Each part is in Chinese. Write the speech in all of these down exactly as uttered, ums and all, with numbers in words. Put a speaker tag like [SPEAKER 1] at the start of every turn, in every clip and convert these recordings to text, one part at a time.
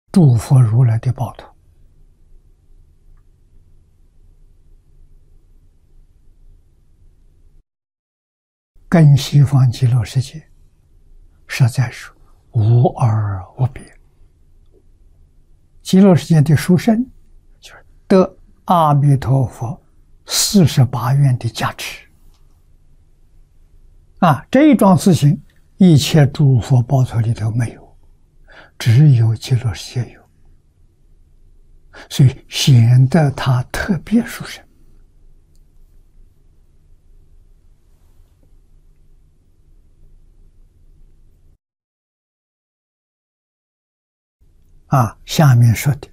[SPEAKER 1] 诸佛如来的报土。跟西方极乐世界实在是无二无别。极乐世界的殊胜，就是得阿弥陀佛四十八愿的加持啊！这一桩事情，一切诸佛报土里头没有，只有极乐世界有，所以显得它特别殊胜。啊，下面说的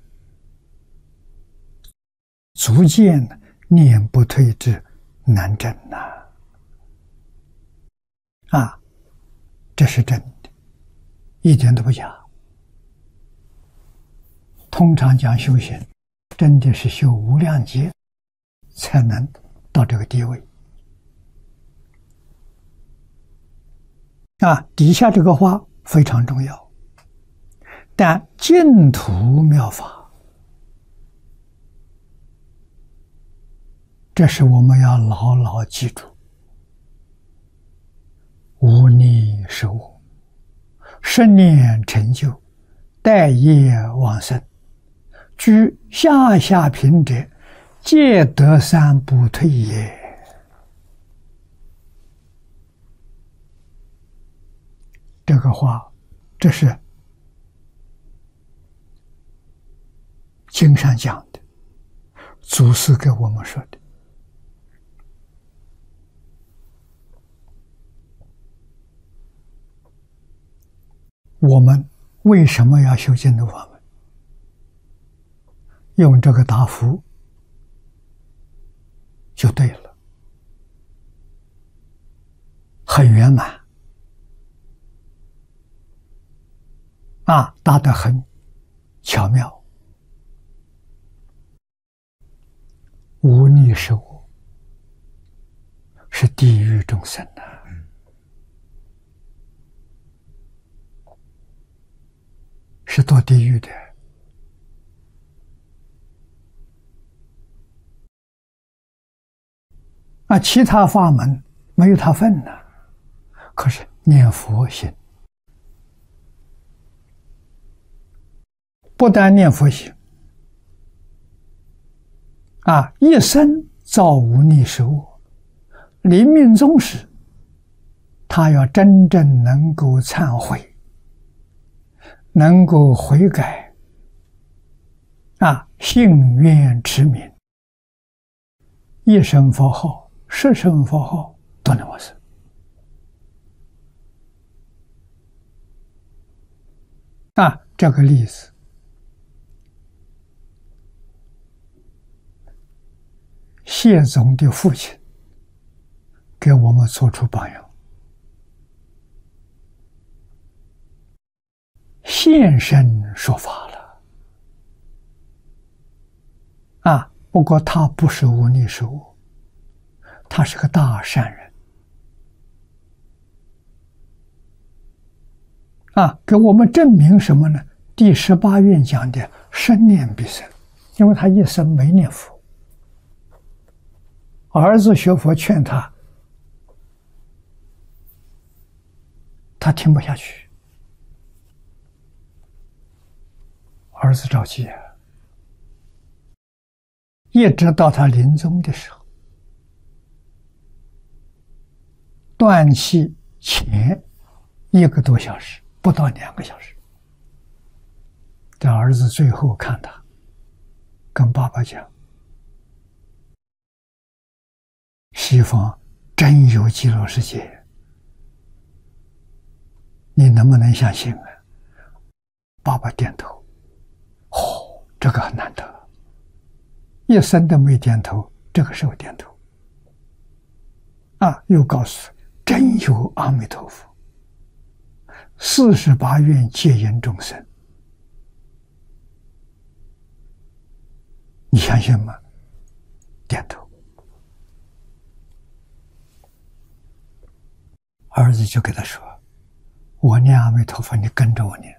[SPEAKER 1] 足见念不退之难证呐！啊，这是真的，一点都不假。通常讲修行，真的是修无量劫才能到这个地位。啊，底下这个话非常重要。但净土妙法，这是我们要牢牢记住。无逆是我，十念成就，待业往生，居下下品者，皆得三不退也。这个话，这是经上讲的，祖师给我们说的。我们为什么要修净土法门？用这个答复就对了，很圆满啊，答得很巧妙。无逆是我，是地狱众生呐、啊。是堕地狱的。啊，其他法门没有他份呢、啊。可是念佛行，不但念佛行，啊，一生造无逆是我，临命终时，他要真正能够忏悔。能够悔改，啊，信愿持名，一声佛号、十声佛号都能往生。啊，这个例子，谢总的父亲给我们做出榜样。现身说法了啊！不过他不是无逆是我，他是个大善人啊！给我们证明什么呢？第十八愿讲的生念必生，因为他一生没念佛，儿子学佛劝他，他听不下去。儿子着急啊，一直到他临终的时候，断气前一个多小时，不到两个小时，这儿子最后看他，跟爸爸讲：“西方真有极乐世界，你能不能相信啊？”爸爸点头。哦，这个很难得，一生都没点头，这个时候点头。啊，又告诉真有阿弥陀佛，四十八愿戒引众生，你相信吗？点头。儿子就给他说：“我念阿弥陀佛，你跟着我念。”